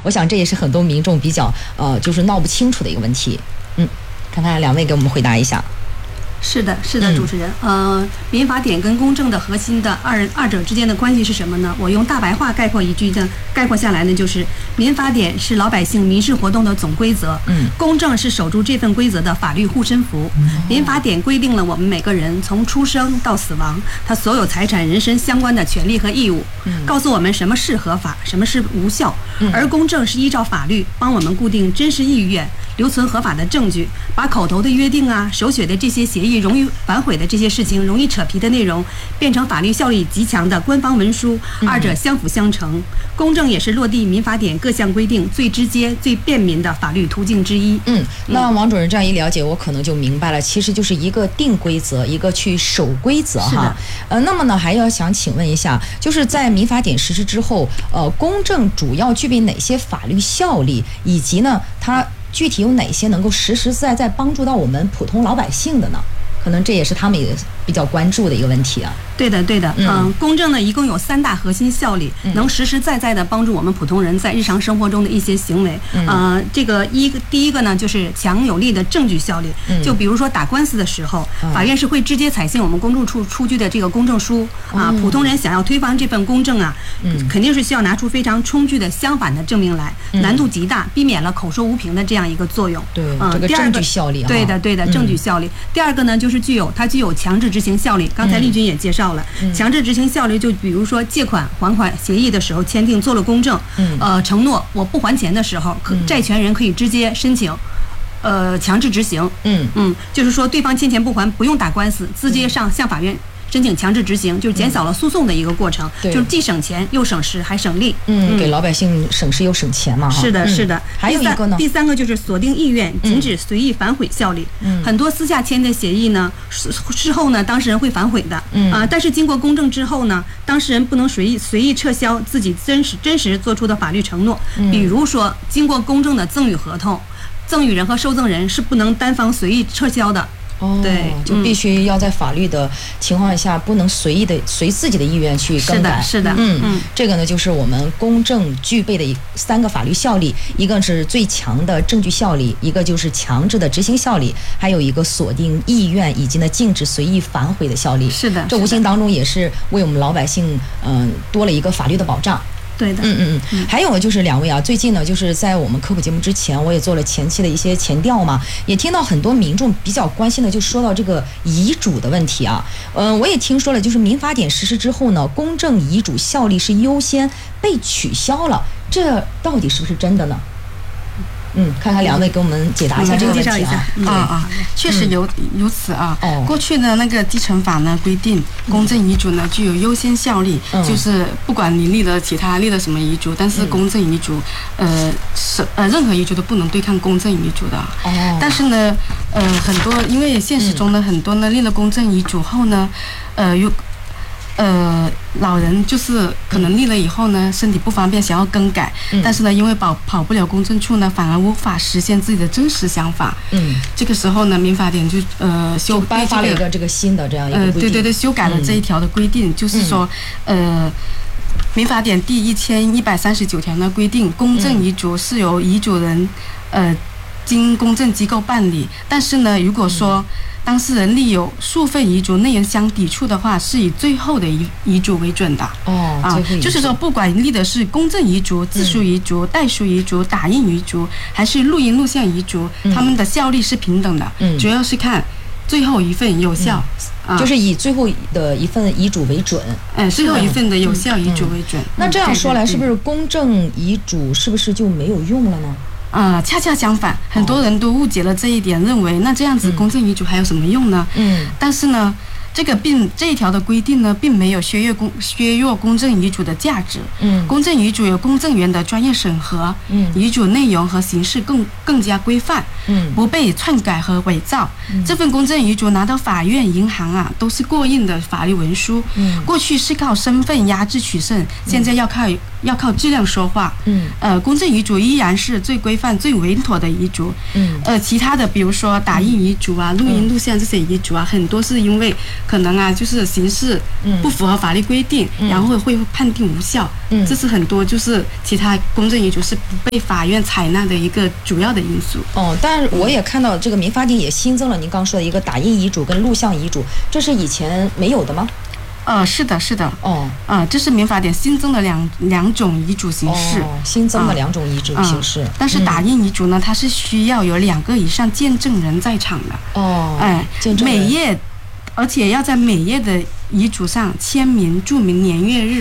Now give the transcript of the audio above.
我想这也是很多民众比较就是闹不清楚的一个问题。看看两位给我们回答一下。 是的，主持人。民法典跟公证的核心的二者之间的关系是什么呢？我用大白话概括下来呢，就是民法典是老百姓民事活动的总规则，公证是守住这份规则的法律护身符。民法典规定了我们每个人从出生到死亡，他所有财产、人身相关的权利和义务，告诉我们什么是合法，什么是无效。而公证是依照法律帮我们固定真实意愿，留存合法的证据，把口头的约定啊、手写的这些协议容易反悔的这些事情、容易扯皮的内容，变成法律效力极强的官方文书，二者相辅相成。公证也是落地民法典各项规定最直接、最便民的法律途径之一。 那王主任这样一了解，我可能就明白了，其实就是一个定规则，一个去守规则哈。那么呢，还要想请问一下，就是在民法典实施之后，公证主要具备哪些法律效力，以及呢，它具体有哪些能够实实在在帮助到我们普通老百姓的呢？可能这也是他们也比较关注的一个问题啊。 对的，公证呢一共有3大核心效力，能实实在在的帮助我们普通人在日常生活中的一些行为。这个第一个呢就是强有力的证据效力。就比如说打官司的时候，法院是会直接采信我们公证处出具的这个公证书啊。普通人想要推翻这份公证啊，肯定是需要拿出非常充足的相反的证明来，难度极大，避免了口说无凭的这样一个作用。 对，这个证据效力。 对的，证据效力。第二个呢就是具有强制执行效力。刚才丽君也介绍了，强制执行效力就比如说借款还款协议的时候签订做了公证，承诺我不还钱的时候，债权人可以直接申请强制执行。就是说对方欠钱不还，不用打官司，直接向法院申请强制执行，就是减少了诉讼的一个过程，就是既省钱又省时还省力。 给老百姓省时又省钱嘛。 是的。 还有一个呢， 第三个就是锁定意愿，禁止随意反悔效力。很多私下签的协议呢，事后呢当事人会反悔的。但是经过公证之后呢，当事人不能随意撤销自己真实做出的法律承诺。比如说，经过公证的赠与合同，赠与人和受赠人是不能单方随意撤销的。对， 就必须要在法律的情况下，不能随自己的意愿去更改。 是的。 这个呢，就是我们公证具备的3个法律效力，一个是最强的证据效力，一个就是强制的执行效力，还有一个锁定意愿以及呢禁止随意反悔的效力。 是的， 这无形当中也是为我们老百姓多了一个法律的保障。 对的。 还有就是两位啊，最近呢，就是在我们科普节目之前，我也做了前期的一些前调嘛，也听到很多民众比较关心的，就说到这个遗嘱的问题啊。我也听说了，就是民法典实施之后呢，公证遗嘱效力是优先被取消了，这到底是不是真的呢？看看两位给我们解答一下这个问题啊。 确实如此啊。过去的那个继承法呢规定，公证遗嘱呢具有优先效力，就是不管你立了什么遗嘱，但是公证遗嘱，任何遗嘱都不能对抗公证遗嘱的。但是呢，很多因为现实中呢，很多呢立了公证遗嘱后呢，老人就是可能立了以后呢，身体不方便，想要更改，但是呢，因为跑不了公证处呢，反而无法实现自己的真实想法。这个时候呢，民法典就颁发了一个这个新的这样一个规定。 对，修改了这一条的规定，就是说，民法典第1139条呢规定，公证遗嘱是由遗嘱人经公证机构办理，但是呢，如果说当事人立有数份遗嘱内容相抵触的话，是以最后的遗嘱为准的。就是说，不管立的是公证遗嘱、自书遗嘱、代书遗嘱、打印遗嘱，还是录音录像遗嘱，他们的效力是平等的，主要是看最后一份有效。 就是以最后的一份遗嘱为准。 最后一份的有效遗嘱为准。 那这样说来，是不是公证遗嘱是不是就没有用了呢？ 恰恰相反，很多人都误解了这一点，认为那这样子公证遗嘱还有什么用呢？但是呢，这一条的规定呢，并没有削弱公证遗嘱的价值。公证遗嘱有公证员的专业审核，遗嘱内容和形式更加规范，不被篡改和伪造。这份公证遗嘱拿到法院、银行啊，都是过硬的法律文书。过去是靠身份压制取胜，现在要要靠质量说话。公证遗嘱依然是最规范、最稳妥的遗嘱。其他的比如说打印遗嘱啊、录音录像这些遗嘱啊，很多是因为可能啊就是形式不符合法律规定，然后会判定无效。这是很多就是其他公证遗嘱是不被法院采纳的一个主要的因素。 但是我也看到这个民法典也新增了您刚说的一个打印遗嘱跟录像遗嘱，这是以前没有的吗？ 是的。这是民法典新增的两种遗嘱形式。 新增的两种遗嘱形式。 但是打印遗嘱呢，它是需要有2个以上见证人在场的。 见证人。 而且要在每页的遗嘱上签名注明年月日。